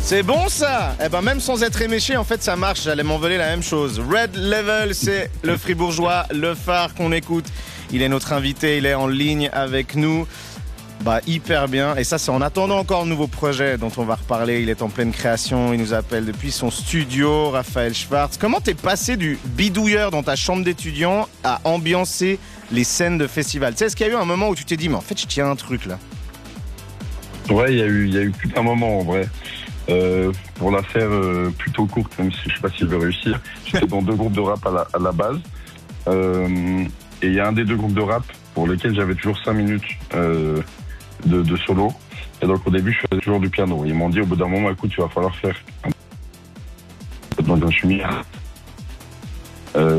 C'est bon ça. Eh ben même sans être éméché, en fait ça marche, j'allais m'envoler la même chose. Red Level, c'est le fribourgeois, le phare qu'on écoute. Il est notre invité, il est en ligne avec nous. Bah hyper bien, et ça c'est en attendant encore un nouveau projet dont on va reparler. Il est en pleine création, il nous appelle depuis son studio, Raphaël Schwartz. Comment t'es passé du bidouilleur dans ta chambre d'étudiant à ambiancer les scènes de festival? Tu sais, est-ce qu'il y a eu un moment où tu t'es dit mais en fait je tiens un truc là? Ouais, il y a eu plus d'un moment en vrai. Pour la faire plutôt courte, même si je sais pas si je vais réussir, j'étais dans 2 groupes de rap à la base. Et il y a un des 2 groupes de rap pour lesquels j'avais toujours 5 minutes de solo. Et donc au début, je faisais toujours du piano. Ils m'ont dit au bout d'un moment, écoute, il va falloir faire. Donc je me suis mis